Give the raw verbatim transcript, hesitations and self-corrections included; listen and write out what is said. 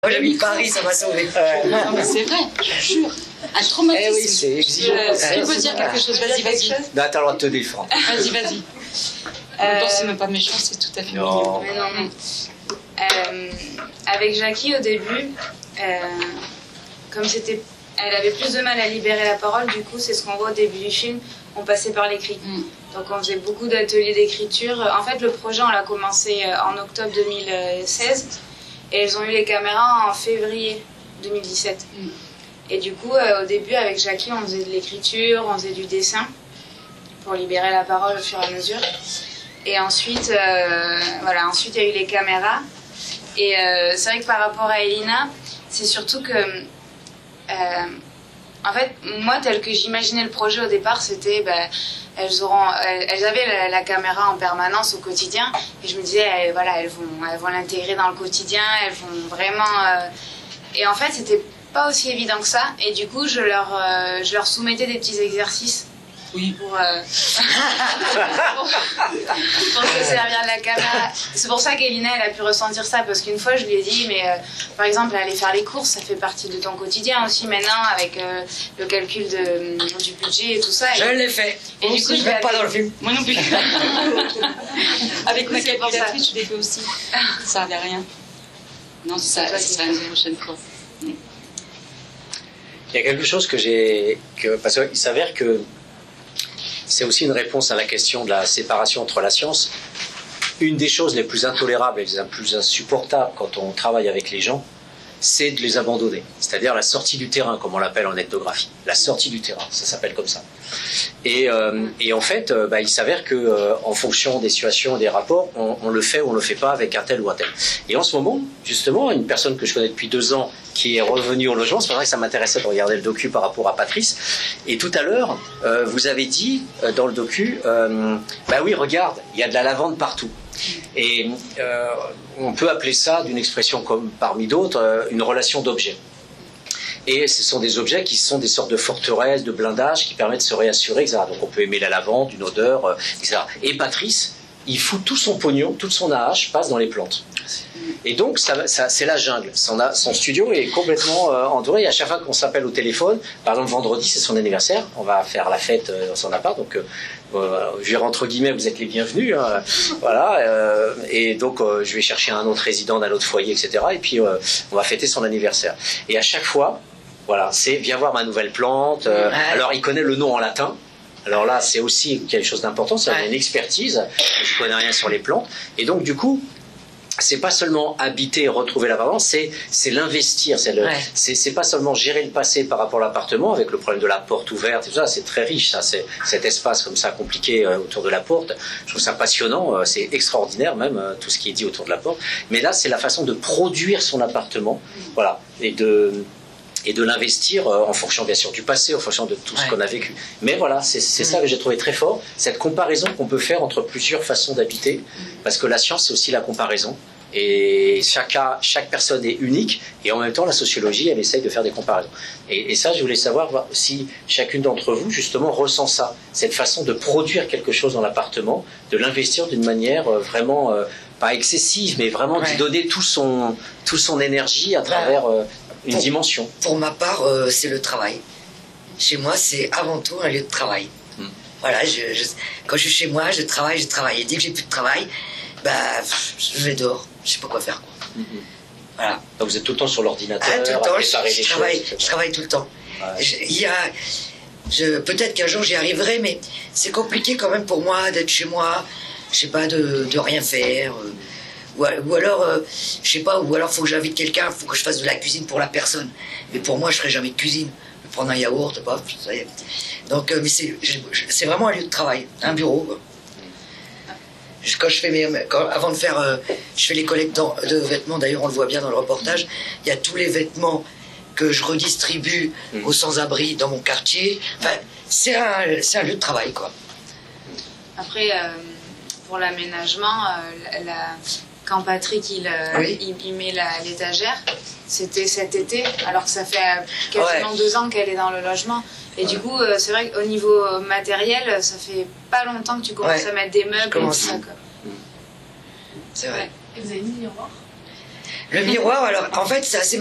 Moi j'habite Paris, ça m'a sauvé. Euh... Non mais c'est vrai, je jure. Un traumatisme. Eh oui, c'est exigeant. Euh, si tu veux dire quelque chose, vas-y, vas-y. Non, t'as le droit de te défendre. Vas-y, vas-y. Euh... c'est même pas méchant, c'est tout à fait non. Mais non, non. Euh, avec Jackie, au début, euh, comme c'était, elle avait plus de mal à libérer la parole, du coup, c'est ce qu'on voit au début du film, on passait par l'écrit. Mm. Donc on faisait beaucoup d'ateliers d'écriture. En fait, le projet, on l'a commencé en octobre deux mille seize. Et elles ont eu les caméras en février deux mille dix-sept. Mm. Et du coup, euh, au début, avec Jackie, on faisait de l'écriture, on faisait du dessin pour libérer la parole au fur et à mesure. Et ensuite, euh, voilà, ensuite il y a eu les caméras. Et euh, c'est vrai que par rapport à Elina, c'est surtout que, euh, en fait, moi, tel que j'imaginais le projet au départ, c'était, ben, elles auront, elles, elles avaient la, la caméra en permanence au quotidien, et je me disais, elles, voilà, elles vont, elles vont l'intégrer dans le quotidien, elles vont vraiment. Euh, et en fait, c'était pas aussi évident que ça, et du coup, je leur, euh, je leur soumettais des petits exercices. Oui. Pour, euh, pour, pour se servir de la caméra. C'est pour ça qu'Elina, elle a pu ressentir ça, parce qu'une fois, je lui ai dit, mais euh, par exemple, aller faire les courses, ça fait partie de ton quotidien aussi maintenant, avec euh, le calcul de, du budget et tout ça. Je l'ai fait. Et du coup, je vais pas dans le film. Moi non plus. Avec ma calculatrice, je l'ai fait aussi. Ça servait à rien. Non, ça, ça sera une prochaine fois. Il y a quelque chose que j'ai... Que, parce qu'il s'avère que c'est aussi une réponse à la question de la séparation entre la science. Une des choses les plus intolérables et les plus insupportables quand on travaille avec les gens, c'est de les abandonner. C'est-à-dire la sortie du terrain, comme on l'appelle en ethnographie. La sortie du terrain, ça s'appelle comme ça. Et, euh, et en fait, euh, bah, il s'avère que, euh, en fonction des situations et des rapports, on, on le fait ou on le fait pas avec un tel ou un tel. Et en ce moment, justement, une personne que je connais depuis deux ans, qui est revenue au logement, c'est vrai que ça m'intéressait de regarder le docu par rapport à Patrice. Et tout à l'heure, euh, vous avez dit euh, dans le docu, euh, bah oui, regarde, il y a de la lavande partout. Et euh, on peut appeler ça, d'une expression comme parmi d'autres, euh, une relation d'objet. Et ce sont des objets qui sont des sortes de forteresses, de blindages qui permettent de se réassurer, et cetera. Donc on peut aimer la lavande, une odeur, euh, et cetera. Et Patrice, il fout tout son pognon, toute son A H passe dans les plantes. Et donc, ça, ça, c'est la jungle. Son, son studio est complètement euh, entouré. Et à chaque fois qu'on s'appelle au téléphone, par exemple, vendredi, c'est son anniversaire. On va faire la fête euh, dans son appart. Donc, euh, je vais entre guillemets, vous êtes les bienvenus. Hein, voilà. Euh, et donc, euh, je vais chercher un autre résident d'un autre foyer, et cetera. Et puis, euh, on va fêter son anniversaire. Et à chaque fois, voilà, c'est viens voir ma nouvelle plante. Euh, ouais. Alors, il connaît le nom en latin. Alors là, c'est aussi quelque chose d'important. C'est ouais. une expertise. Je connais rien sur les plantes. Et donc, du coup, c'est pas seulement habiter et retrouver l'appartement, c'est c'est l'investir, c'est le ouais. c'est c'est pas seulement gérer le passé par rapport à l'appartement avec le problème de la porte ouverte et tout ça, c'est très riche ça, c'est cet espace comme ça compliqué euh, autour de la porte. Je trouve ça passionnant, euh, c'est extraordinaire même euh, tout ce qui est dit autour de la porte. Mais là, c'est la façon de produire son appartement, voilà, et de et de l'investir euh, en fonction bien sûr du passé, en fonction de tout ce ouais. qu'on a vécu. Mais voilà, c'est c'est ça que j'ai trouvé très fort, cette comparaison qu'on peut faire entre plusieurs façons d'habiter, parce que la science c'est aussi la comparaison, et chaque, chaque personne est unique, et en même temps la sociologie elle essaye de faire des comparaisons. Et, et ça je voulais savoir si chacune d'entre vous justement ressent ça, cette façon de produire quelque chose dans l'appartement, de l'investir d'une manière euh, vraiment, euh, pas excessive, mais vraiment ouais. de donner tout son, tout son énergie à travers... Euh, une pour, dimension. Pour ma part, euh, c'est le travail. Chez moi, c'est avant tout un lieu de travail. Mmh. Voilà, je, je, quand je suis chez moi, je travaille, je travaille. Et dès que j'ai plus de travail, bah, je vais dehors. Je sais pas quoi faire. Quoi. Mmh. Voilà. Donc vous êtes tout le temps sur l'ordinateur, ah, tout le temps, je, je, je, travaille, je travaille tout le temps. Ouais. Je, il y a, je, peut-être qu'un jour j'y arriverai, mais c'est compliqué quand même pour moi d'être chez moi, je sais pas, de, de rien faire. Euh, Ou, ou alors, euh, je sais pas, ou alors faut que j'invite quelqu'un, faut que je fasse de la cuisine pour la personne. Mais pour moi, je ferai jamais de cuisine. Je vais prendre un yaourt, pas, ça y est. Donc, euh, mais c'est, c'est vraiment un lieu de travail, un bureau. Quoi. Quand je fais mes, quand, avant de faire, euh, je fais les collectes de vêtements. D'ailleurs, on le voit bien dans le reportage. Il y a tous les vêtements que je redistribue mmh. aux sans-abri dans mon quartier. Enfin, c'est un, c'est un lieu de travail, quoi. Après, euh, pour l'aménagement, euh, la quand Patrick il, oui. il, il met la, l'étagère, c'était cet été, alors que ça fait quasiment ouais. deux ans qu'elle est dans le logement. Et ouais. du coup, euh, c'est vrai qu'au niveau matériel, ça fait pas longtemps que tu commences ouais. à mettre des meubles et tout ça. Quoi. C'est vrai. Et vous avez mis le miroir ? Le miroir, alors en fait, c'est assez